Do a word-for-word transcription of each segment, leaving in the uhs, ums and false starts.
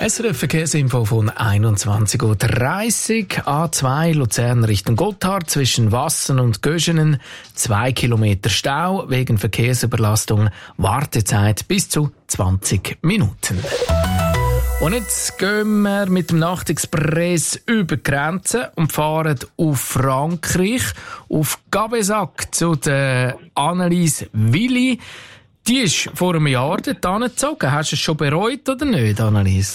S R F Verkehrsinfo von einundzwanzig Uhr dreißig. A zwei Luzern Richtung Gotthard zwischen Wassen und Göschenen. Zwei Kilometer Stau wegen Verkehrsüberlastung. Wartezeit bis zu zwanzig Minuten. Und jetzt gehen wir mit dem Nachtexpress über die Grenze und fahren auf Frankreich, auf Gabesac zu der Annelies Willi. Die ist vor einem Jahr dort hingezogen. Hast du es schon bereut oder nicht, Annelies?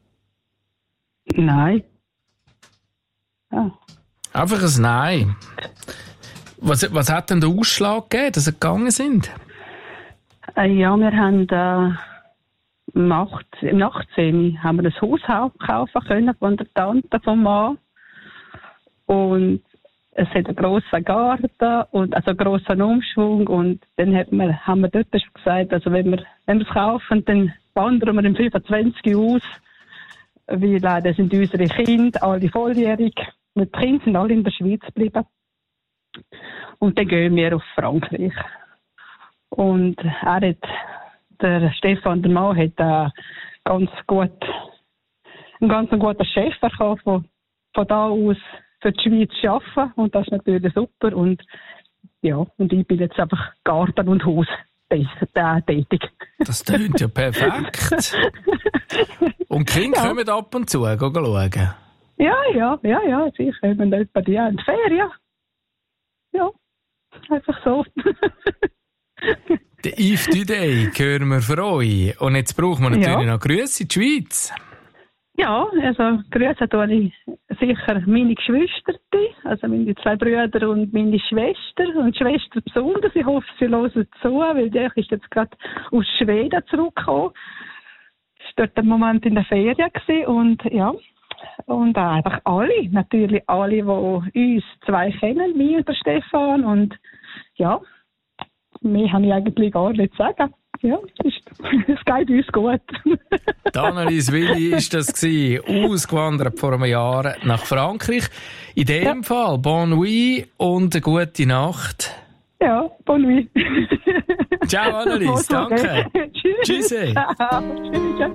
Nein. Ja. Einfach ein Nein. Was, was hat denn der Ausschlag gegeben, dass sie gegangen sind? Äh, ja, wir haben äh, im achtzehn haben wir ein Haus kaufen können von der Tante vom Mann. Und es hat einen grossen Garten und also einen grossen Umschwung. Und dann hat man, haben wir dort gesagt, also wenn wir, wenn wir es kaufen, dann wandern wir im fünfundzwanzig aus. Weil äh, das sind unsere Kinder, alle volljährig. Die Kinder sind alle in der Schweiz geblieben. Und dann gehen wir auf Frankreich. Und er hat, der Stefan, der Mann, hat äh, ganz gut, einen ganz guten Chef bekommen, von, von da aus für die Schweiz arbeiten. Und das ist natürlich super. Und ja, und ich bin jetzt einfach Garten und Haus tätig. Das klingt ja perfekt. Und die Kinder Ja. kommen ab und zu schauen. Ja, ja, ja, ja, sie kommen etwa die in die Ferien. Ja, einfach so. Der Yves Dudey hören wir für euch. Und jetzt brauchen wir natürlich Ja. noch Grüße in die Schweiz. Ja, also grüße tue ich sicher meine Geschwister, also meine zwei Brüder und meine Schwester. Und die Schwester besonders, ich hoffe, sie hören zu, weil die ist jetzt gerade aus Schweden zurückgekommen. Sie war dort einen Moment in der Ferien gewesen und ja, und auch einfach alle, natürlich alle, die uns zwei kennen, mich und der Stefan. Und ja, mehr habe ich eigentlich gar nicht zu sagen. Ja, es geht uns gut. Die Annelies Willi war das gewesen, ausgewandert vor einem Jahr nach Frankreich. In dem Ja. Fall, Bon Nuit und eine gute Nacht. Ja, bon nuit. Ciao Annelies, danke. Tschüss. Tschüssi. Ciao. Tschüss.